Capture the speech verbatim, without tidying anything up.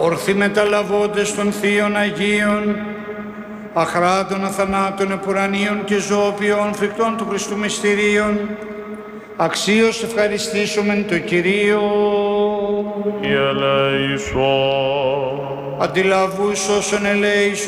ορθοί μεταλαβώντες των Θείων Αγίων, αχράτων αθανάτων επουρανίων και ζωοποιών φρικτών του Χριστού μυστηρίων, αξίως ευχαριστήσομεν το Κυρίο. Η ελέησον. Αντιλαβούς όσων ελέησον